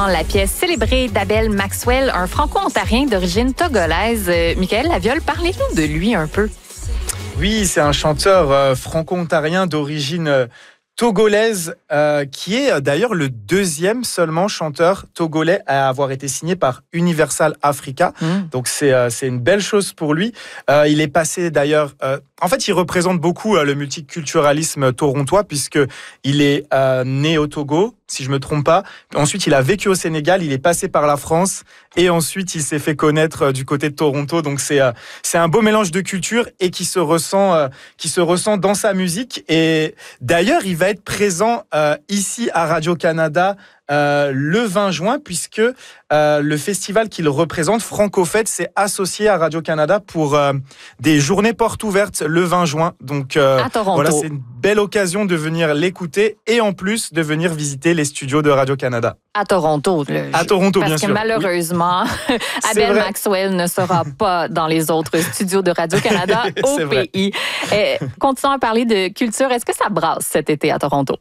la pièce célébrée d'Abel Maxwell, un franco-ontarien d'origine togolaise. Michael Laviole, parlez-nous de lui un peu. Oui, c'est un chanteur franco-ontarien d'origine togolaise, qui est d'ailleurs le deuxième seulement chanteur togolais à avoir été signé par Universal Africa. Donc c'est une belle chose pour lui. Il est passé d'ailleurs... en fait, il représente beaucoup le multiculturalisme torontois puisqu'il est né au Togo, si je me trompe pas. Ensuite, il a vécu au Sénégal, il est passé par la France et ensuite, il s'est fait connaître du côté de Toronto. Donc, c'est un beau mélange de cultures et qui se ressent dans sa musique. Et d'ailleurs, il va être présent ici à Radio-Canada le 20 juin, puisque le festival qu'il représente, FrancoFête, s'est associé à Radio-Canada pour des journées portes ouvertes le 20 juin. Donc voilà, c'est une belle occasion de venir l'écouter et en plus de venir visiter les studios de Radio-Canada. À Toronto. À Toronto, bien sûr. Parce que malheureusement, oui. Abel Maxwell ne sera pas dans les autres studios de Radio-Canada au pays. Continuons à parler de culture. Est-ce que ça brasse cet été à Toronto?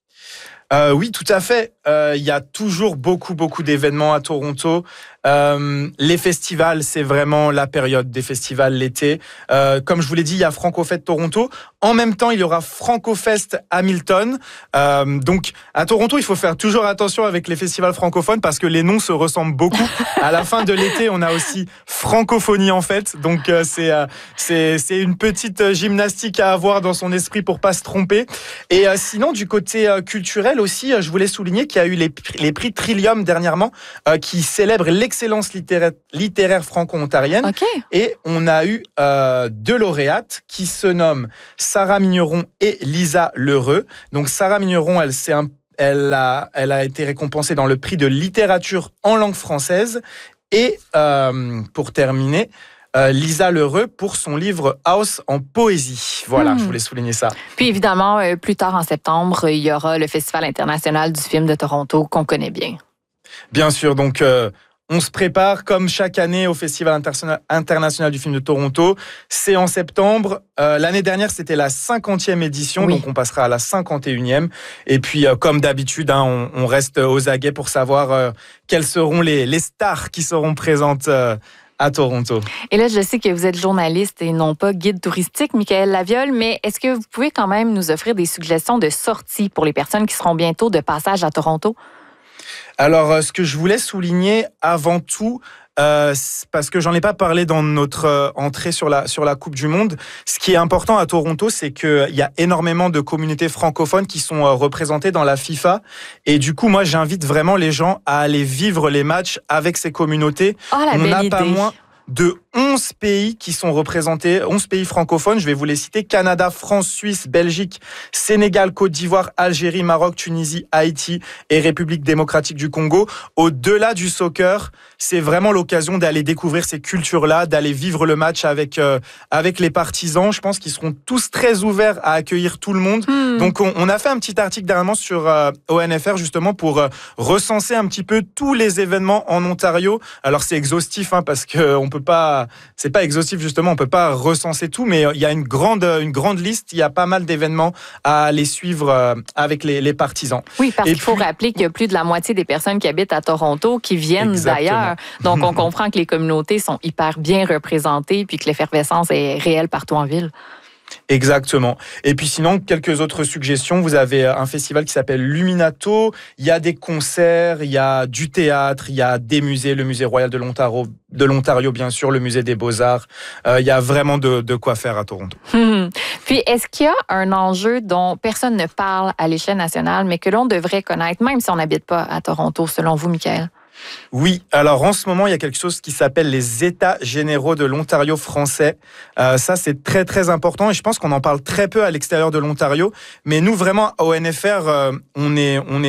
Oui, tout à fait. Il y a toujours beaucoup d'événements à Toronto. Les festivals, c'est vraiment la période des festivals l'été. Comme je vous l'ai dit, il y a FrancoFête Toronto. En même temps, il y aura FrancoFest Hamilton. Donc, à Toronto, il faut faire toujours attention avec les festivals francophones parce que les noms se ressemblent beaucoup. À la fin de l'été, on a aussi Francophonie en fait. Donc, c'est une petite gymnastique à avoir dans son esprit pour pas se tromper. Et sinon, du côté culturel aussi, je voulais souligner qu'il y a eu les prix Trillium dernièrement qui célèbrent l'excellence littéraire franco-ontarienne. Okay. Et on a eu deux lauréates qui se nomment Sarah Migneron et Lisa Lheureux. Donc Sarah Migneron, elle a été récompensée dans le prix de littérature en langue française. Et pour terminer, Lisa Lheureux pour son livre House en poésie. Voilà, je voulais souligner ça. Puis évidemment, plus tard en septembre, il y aura le Festival international du film de Toronto qu'on connaît bien. Bien sûr, donc... on se prépare comme chaque année au Festival international du film de Toronto. C'est en septembre. L'année dernière, c'était la 50e édition, donc on passera à la 51e. Et puis, comme d'habitude, on reste aux aguets pour savoir quelles seront les stars qui seront présentes à Toronto. Et là, je sais que vous êtes journaliste et non pas guide touristique, Michael Laviole, mais est-ce que vous pouvez quand même nous offrir des suggestions de sorties pour les personnes qui seront bientôt de passage à Toronto? Alors, ce que je voulais souligner avant tout, parce que j'en ai pas parlé dans notre entrée sur la Coupe du Monde, ce qui est important à Toronto, c'est qu'il y a énormément de communautés francophones qui sont représentées dans la FIFA. Et du coup, moi, j'invite vraiment les gens à aller vivre les matchs avec ces communautés. On n'a pas moins de 11 pays qui sont représentés, 11 pays francophones, je vais vous les citer: Canada, France, Suisse, Belgique, Sénégal, Côte d'Ivoire, Algérie, Maroc, Tunisie, Haïti et République démocratique du Congo. Au-delà du soccer, c'est vraiment l'occasion d'aller découvrir ces cultures-là, d'aller vivre le match avec les partisans. Je pense qu'ils seront tous très ouverts à accueillir tout le monde. Donc on a fait un petit article dernièrement sur ONFR justement pour recenser un petit peu tous les événements en Ontario. Alors c'est exhaustif parce que on peut pas, c'est pas exhaustif justement, on peut pas recenser tout, mais il y a une grande liste, il y a pas mal d'événements à aller suivre avec les partisans. Oui, parce qu'il faut rappeler qu'il y a plus de la moitié des personnes qui habitent à Toronto qui viennent d'ailleurs. Donc on comprend que les communautés sont hyper bien représentées puis que l'effervescence est réelle partout en ville. Exactement. Et puis sinon, quelques autres suggestions. Vous avez un festival qui s'appelle Luminato. Il y a des concerts, il y a du théâtre, il y a des musées, le musée royal de l'Ontario, bien sûr, le musée des Beaux-Arts. Il y a vraiment de quoi faire à Toronto. Puis, est-ce qu'il y a un enjeu dont personne ne parle à l'échelle nationale, mais que l'on devrait connaître, même si on n'habite pas à Toronto, selon vous, Michael? Oui, alors en ce moment, il y a quelque chose qui s'appelle les États généraux de l'Ontario français. Ça, c'est très, très important et je pense qu'on en parle très peu à l'extérieur de l'Ontario. Mais nous, vraiment, à ONFR, on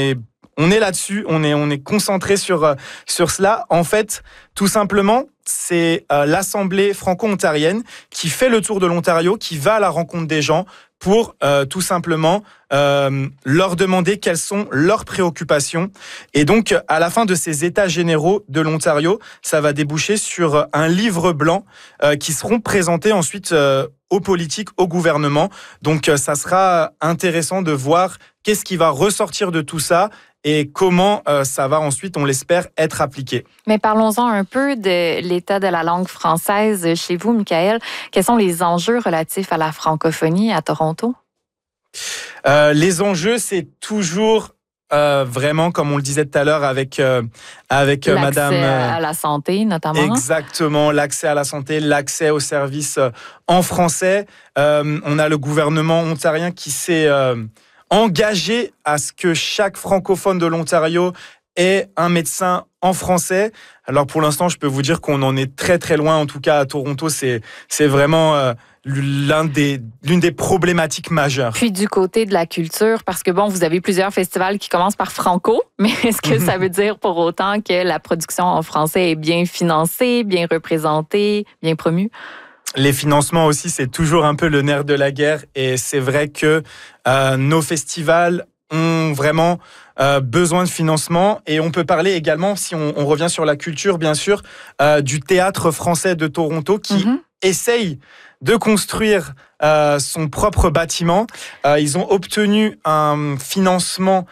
est là-dessus, on est concentré sur cela. En fait, tout simplement, c'est l'Assemblée franco-ontarienne qui fait le tour de l'Ontario, qui va à la rencontre des gens pour tout simplement leur demander quelles sont leurs préoccupations. Et donc, à la fin de ces états généraux de l'Ontario, ça va déboucher sur un livre blanc qui seront présentés ensuite aux politiques, au gouvernement. Donc, ça sera intéressant de voir qu'est-ce qui va ressortir de tout ça et comment ça va ensuite, on l'espère, être appliqué. Mais parlons-en un peu de l'état de la langue française chez vous, Michael. Quels sont les enjeux relatifs à la francophonie à Toronto? Les enjeux, c'est toujours vraiment, comme on le disait tout à l'heure, avec Madame... L'accès à la santé, notamment. Exactement, l'accès à la santé, l'accès aux services en français. On a le gouvernement ontarien qui s'est engagé à ce que chaque francophone de l'Ontario ait un médecin en français. Alors pour l'instant, je peux vous dire qu'on en est très très loin. En tout cas, à Toronto, c'est vraiment l'une des problématiques majeures. Puis du côté de la culture, parce que bon, vous avez plusieurs festivals qui commencent par franco, mais est-ce que ça veut dire pour autant que la production en français est bien financée, bien représentée, bien promue? Les financements aussi, c'est toujours un peu le nerf de la guerre. Et c'est vrai que nos festivals ont vraiment besoin de financement. Et on peut parler également, si on revient sur la culture, bien sûr, du Théâtre français de Toronto qui essaye de construire son propre bâtiment. Ils ont obtenu un financement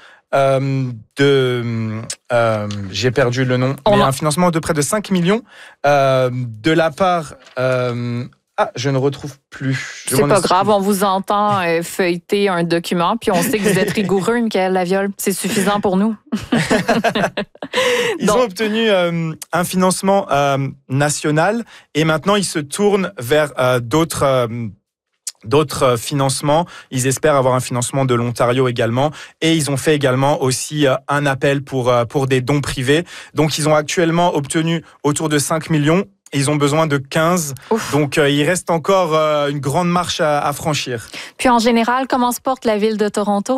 j'ai perdu le nom, mais un financement de près de 5 millions de la part... je ne retrouve plus. C'est pas grave, on vous entend feuilleter un document, puis on sait que vous êtes rigoureux, Michael Laviole. C'est suffisant pour nous. Ils ont obtenu un financement national et maintenant ils se tournent vers d'autres financements. Ils espèrent avoir un financement de l'Ontario également. Et ils ont fait également aussi un appel pour des dons privés. Donc, ils ont actuellement obtenu autour de 5 millions. Ils ont besoin de 15. Ouf. Donc, il reste encore une grande marche à franchir. Puis, en général, comment se porte la ville de Toronto?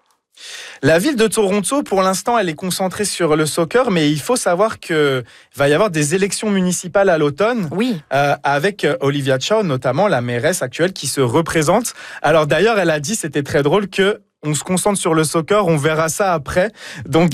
La ville de Toronto, pour l'instant, elle est concentrée sur le soccer, mais il faut savoir qu'il va y avoir des élections municipales à l'automne, avec Olivia Chow, notamment la mairesse actuelle, qui se représente. Alors d'ailleurs, elle a dit, c'était très drôle, que on se concentre sur le soccer, on verra ça après. Donc,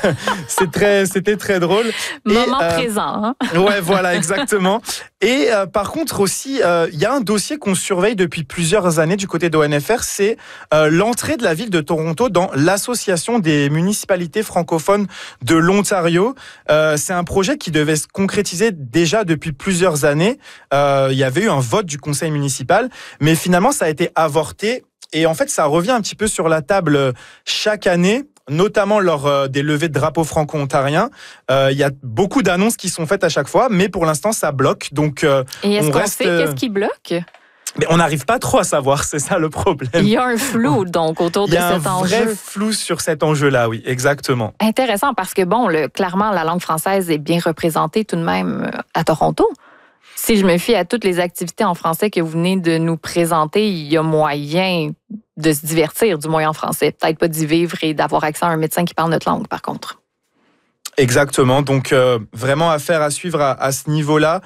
c'était très drôle. Moment présent. Hein? Ouais, voilà, exactement. Et par contre aussi, il y a un dossier qu'on surveille depuis plusieurs années du côté d'ONFR, c'est l'entrée de la ville de Toronto dans l'Association des municipalités francophones de l'Ontario. C'est un projet qui devait se concrétiser déjà depuis plusieurs années. Il y avait eu un vote du conseil municipal, mais finalement, ça a été avorté. Et en fait, ça revient un petit peu sur la table chaque année, notamment lors des levées de drapeaux franco-ontariens. Il y a beaucoup d'annonces qui sont faites à chaque fois, mais pour l'instant, ça bloque. Donc, et est-ce qu'on sait qu'est-ce qui bloque? Mais on n'arrive pas trop à savoir, c'est ça le problème. Il y a un flou, donc, autour de cet enjeu. Il y a un vrai flou sur cet enjeu-là, oui, exactement. Intéressant, parce que, bon, clairement, la langue française est bien représentée tout de même à Toronto. Si je me fie à toutes les activités en français que vous venez de nous présenter, il y a moyen de se divertir, du moins en français. Peut-être pas d'y vivre et d'avoir accès à un médecin qui parle notre langue, par contre. Exactement. Donc, vraiment affaire à suivre à ce niveau-là.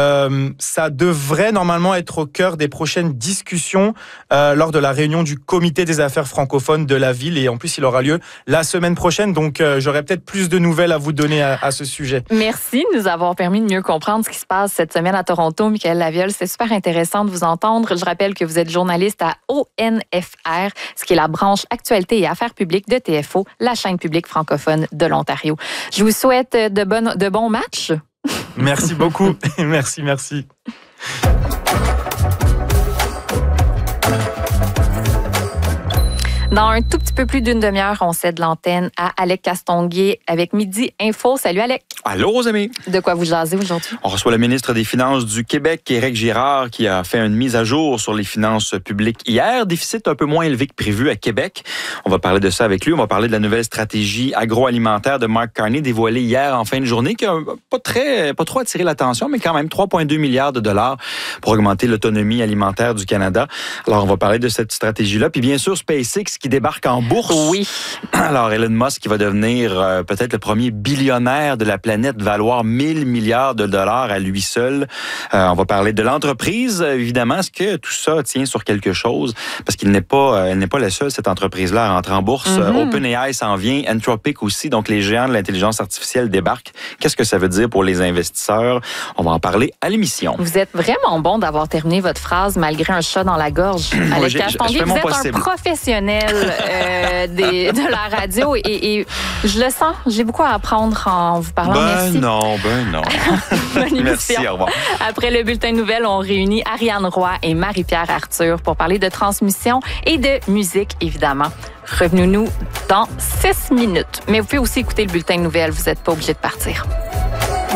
Ça devrait normalement être au cœur des prochaines discussions lors de la réunion du comité des affaires francophones de la ville. Et en plus, il aura lieu la semaine prochaine. Donc, j'aurai peut-être plus de nouvelles à vous donner à ce sujet. Merci de nous avoir permis de mieux comprendre ce qui se passe cette semaine à Toronto, Michael Laviole. C'est super intéressant de vous entendre. Je rappelle que vous êtes journaliste à ONFR, ce qui est la branche Actualité et Affaires publiques de TFO, la chaîne publique francophone de l'Ontario. Je vous souhaite de bons matchs. Merci beaucoup. Merci. Dans un tout petit peu plus d'une demi-heure, on cède l'antenne à Alec Castonguay avec Midi Info. Salut Alec. Allô, Rosamie. De quoi vous jasez aujourd'hui? On reçoit le ministre des Finances du Québec, Éric Girard, qui a fait une mise à jour sur les finances publiques hier. Déficit un peu moins élevé que prévu à Québec. On va parler de ça avec lui. On va parler de la nouvelle stratégie agroalimentaire de Mark Carney, dévoilée hier en fin de journée, qui a pas trop attiré l'attention, mais quand même 3,2 milliards de dollars pour augmenter l'autonomie alimentaire du Canada. Alors, on va parler de cette stratégie-là. Puis bien sûr, SpaceX qui débarque en bourse. Oui. Alors, Elon Musk qui va devenir peut-être le premier billionnaire de la planète, valoir 1000 milliards de dollars à lui seul. On va parler de l'entreprise, évidemment. Est-ce que tout ça tient sur quelque chose? Parce qu'il n'est pas la seule, cette entreprise-là, à rentrer en bourse. OpenAI s'en vient, Anthropic aussi. Donc, les géants de l'intelligence artificielle débarquent. Qu'est-ce que ça veut dire pour les investisseurs? On va en parler à l'émission. Vous êtes vraiment bon d'avoir terminé votre phrase malgré un chat dans la gorge. Alec Castonguay, vous êtes un professionnel de la radio et je le sens. J'ai beaucoup à apprendre en vous parlant. Merci. Non. Merci, au revoir. Après le bulletin de nouvelles, on réunit Ariane Roy et Marie-Pierre Arthur pour parler de transmission et de musique, évidemment. Revenez-nous dans 6 minutes. Mais vous pouvez aussi écouter le bulletin de nouvelles. Vous n'êtes pas obligé de partir.